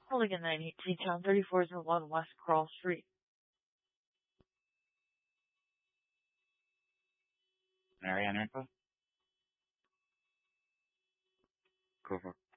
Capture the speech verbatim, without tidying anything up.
Mulligan nine eighteen, Town thirty-four oh one West Crawl Street. Marianne info? Cool.